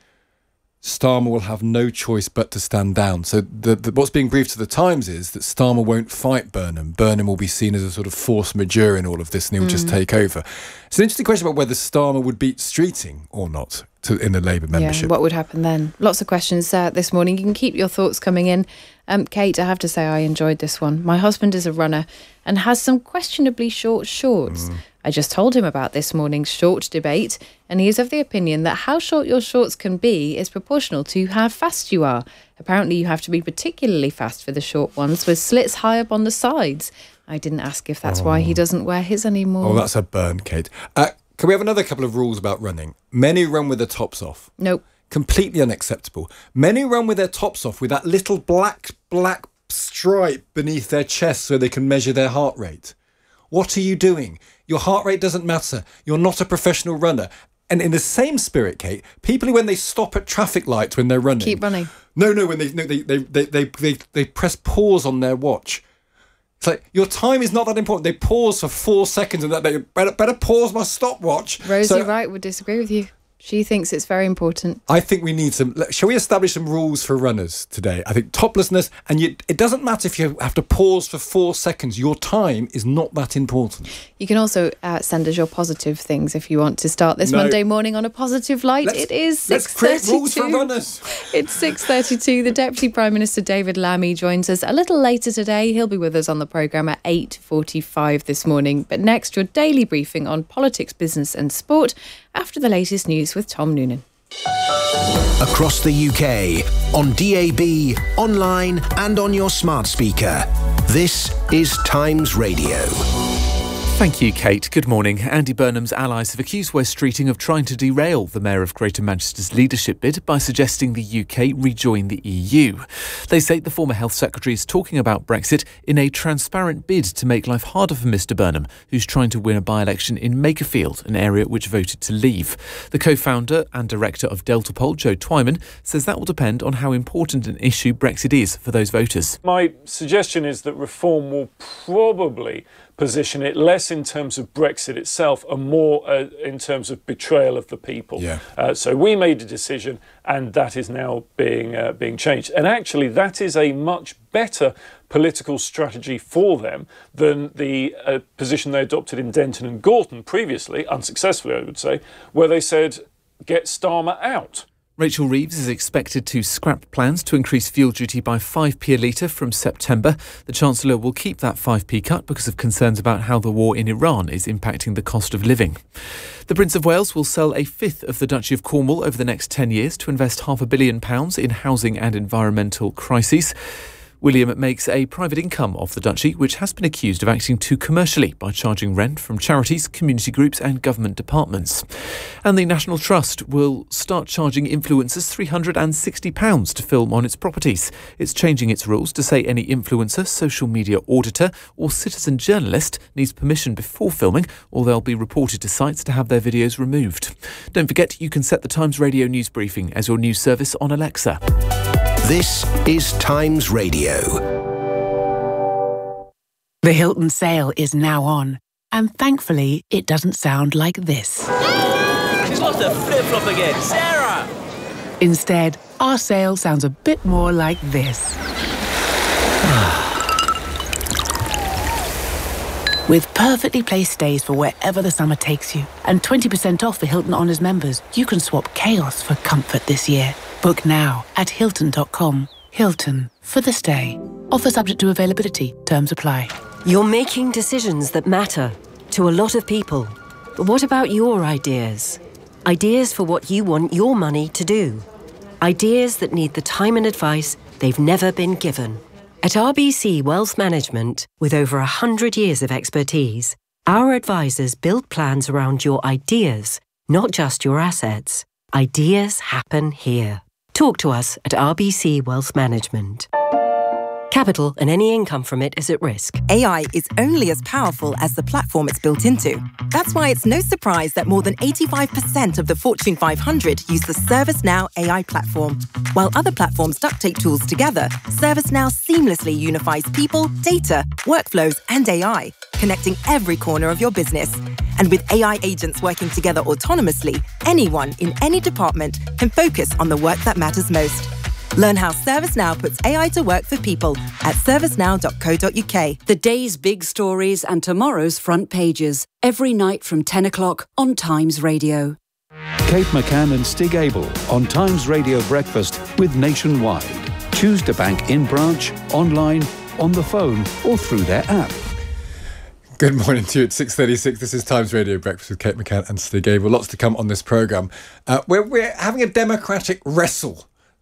Starmer will have no choice but to stand down. So what's being briefed to the Times is that Starmer won't fight Burnham. Burnham will be seen as a sort of force majeure in all of this and he'll just take over. It's an interesting question about whether Starmer would beat Streeting or not in the Labour membership. Yeah, what would happen then? Lots of questions this morning. You can keep your thoughts coming in. Kate, I have to say I enjoyed this one. My husband is a runner and has some questionably short shorts. I just told him about this morning's short debate, and he is of the opinion that how short your shorts can be is proportional to how fast you are. Apparently you have to be particularly fast for the short ones, with slits high up on the sides. I didn't ask if that's why he doesn't wear his anymore. Oh, that's a burn, Kate. Can we have another couple of rules about running? Men who run with their tops off. Nope. Completely unacceptable. Men who run with their tops off with that little black stripe beneath their chest so they can measure their heart rate. What are you doing? Your heart rate doesn't matter. You're not a professional runner. And in the same spirit, Kate, people who, when they stop at traffic lights when they're running, keep running. No, when they press pause on their watch. It's like, your time is not that important. They pause for 4 seconds and that they better pause my stopwatch. Rosie Wright would disagree with you. She thinks it's very important. I think we need shall we establish some rules for runners today? I think toplessness, and it doesn't matter if you have to pause for 4 seconds. Your time is not that important. You can also send us your positive things if you want to start this Monday morning on a positive light. It is 6:32. Let's create rules for runners. It's 6:32. The Deputy Prime Minister David Lammy joins us a little later today. He'll be with us on the programme at 8:45 this morning. But next, your daily briefing on politics, business and sport after the latest news with Tom Noonan. Across the UK, on DAB, online and on your smart speaker. This is Times Radio. Thank you, Kate. Good morning. Andy Burnham's allies have accused Wes Streeting of trying to derail the Mayor of Greater Manchester's leadership bid by suggesting the UK rejoin the EU. They say the former Health Secretary is talking about Brexit in a transparent bid to make life harder for Mr Burnham, who's trying to win a by-election in Makerfield, an area which voted to leave. The co-founder and director of Deltapol, Joe Twyman, says that will depend on how important an issue Brexit is for those voters. My suggestion is that reform will probably position it less in terms of Brexit itself and more in terms of betrayal of the people. So we made a decision and that is now being changed. And actually that is a much better political strategy for them than the position they adopted in Denton and Gorton previously, unsuccessfully I would say, where they said, get Starmer out. Rachel Reeves is expected to scrap plans to increase fuel duty by 5p a litre from September. The Chancellor will keep that 5p cut because of concerns about how the war in Iran is impacting the cost of living. The Prince of Wales will sell a fifth of the Duchy of Cornwall over the next 10 years to invest £500 million in housing and environmental crises. William makes a private income of the duchy, which has been accused of acting too commercially by charging rent from charities, community groups and government departments. And the National Trust will start charging influencers £360 to film on its properties. It's changing its rules to say any influencer, social media auditor or citizen journalist needs permission before filming, or they'll be reported to sites to have their videos removed. Don't forget, you can set the Times Radio news briefing as your news service on Alexa. This is Times Radio. The Hilton sale is now on, and thankfully it doesn't sound like this. She's lost her flip-flop again, Sarah! Instead, our sale sounds a bit more like this. With perfectly placed stays for wherever the summer takes you, and 20% off for Hilton Honors members, you can swap chaos for comfort this year. Book now at Hilton.com. Hilton, for the stay. Offer subject to availability. Terms apply. You're making decisions that matter to a lot of people. But what about your ideas? Ideas for what you want your money to do. Ideas that need the time and advice they've never been given. At RBC Wealth Management, with over 100 years of expertise, our advisors build plans around your ideas, not just your assets. Ideas happen here. Talk to us at RBC Wealth Management. Capital and any income from it is at risk. AI is only as powerful as the platform it's built into. That's why it's no surprise that more than 85% of the Fortune 500 use the ServiceNow AI platform. While other platforms duct tape tools together, ServiceNow seamlessly unifies people, data, workflows, and AI, connecting every corner of your business. And with AI agents working together autonomously, anyone in any department can focus on the work that matters most. Learn how ServiceNow puts AI to work for people at servicenow.co.uk. The day's big stories and tomorrow's front pages. Every night from 10 o'clock on Times Radio. Kate McCann and Stig Abel on Times Radio Breakfast with Nationwide. Choose to bank in branch, online, on the phone or through their app. Good morning to you at 6:36. This is Times Radio Breakfast with Kate McCann and Stig Abel. Lots to come on this programme. We're having a democratic wrestle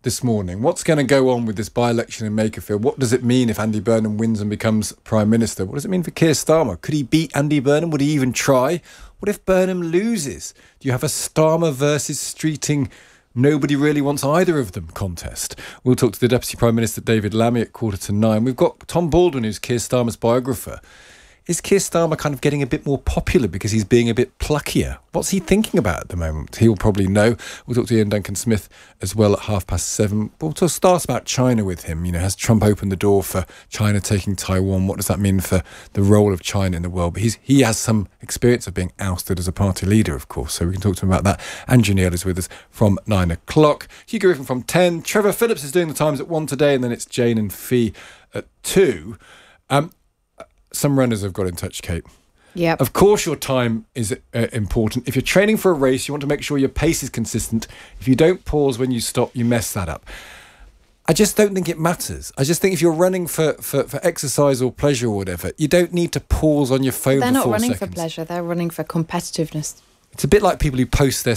this morning. What's going to go on with this by-election in Makerfield? What does it mean if Andy Burnham wins and becomes Prime Minister? What does it mean for Keir Starmer? Could he beat Andy Burnham? Would he even try? What if Burnham loses? Do you have a Starmer versus Streeting, nobody really wants either of them contest? We'll talk to the Deputy Prime Minister, David Lammy, at 9:15. We've got Tom Baldwin, who's Keir Starmer's biographer. Is Keir Starmer kind of getting a bit more popular because he's being a bit pluckier? What's he thinking about at the moment? He'll probably know. We'll talk to Ian Duncan-Smith as well at 7:30. We'll talk start about China with him. You know, has Trump opened the door for China taking Taiwan? What does that mean for the role of China in the world? But he has some experience of being ousted as a party leader, of course, so we can talk to him about that. Andrew Neil is with us from 9 o'clock. Hugo Griffin from 10. Trevor Phillips is doing the Times at 1 today, and then it's Jane and Fee at 2. Some runners have got in touch, Kate. Yeah. Of course, your time is important. If you're training for a race, you want to make sure your pace is consistent. If you don't pause when you stop, you mess that up. I just don't think it matters. I just think if you're running for exercise or pleasure or whatever, you don't need to pause on your phone for 4 seconds. They're not running for pleasure. They're running for competitiveness. It's a bit like people who post their